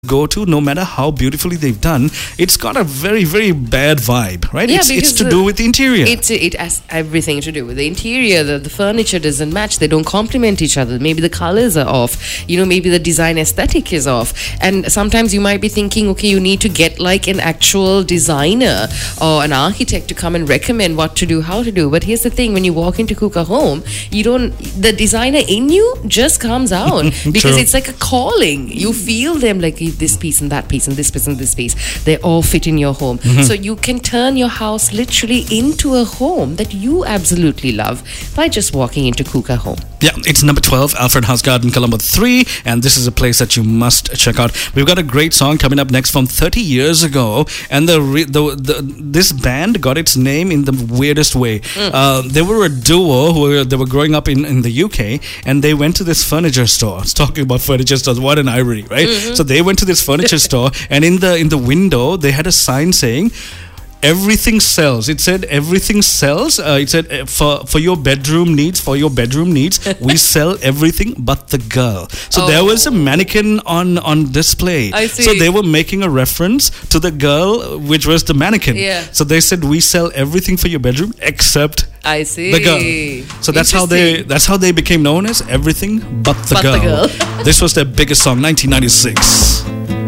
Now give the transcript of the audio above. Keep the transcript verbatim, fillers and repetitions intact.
go to, no matter how beautifully they've done, it's got a very, very bad vibe, right? Yeah, it's, it's because to the- do with the interior. It's it has everything to do with the interior. The, the furniture doesn't match. They don't complement each other. Maybe the colors are off. You know, maybe the design aesthetic is off. And sometimes you might be thinking, okay, you need to get like an actual designer or an architect to come and recommend what to do, how to do. But here's the thing: when you walk into Kuka Home, you don't. The designer in you just comes out because True. it's like a calling. You feel them like this piece and that piece and this piece and this piece. They all fit in your home. So you can turn your house literally into a home that you absolutely love by just walking into Kuka Home. Yeah, it's number twelve, Alfred House Garden, Colombo three, and this is a place that you must check out. We've got a great song coming up next from thirty years ago, and the, re- the, the this band got its name in the weirdest way. Mm. Uh, they were a duo who were, they were growing up in, in the U K, and they went to this furniture store. I was talking about furniture stores, what an irony, right? Mm-hmm. So they went to this furniture store, and in the in the window they had a sign saying, everything sells. It said everything sells. Uh, it said uh, for for your bedroom needs, for your bedroom needs, we sell everything but the girl. So Oh. there was a mannequin on on display. I see. So they were making a reference to the girl, uh, which was the mannequin. Yeah. So they said we sell everything for your bedroom except I see. the girl. So that's how they Interesting. that's how they became known as everything but the But the girl. girl. This was their biggest song, nineteen ninety-six.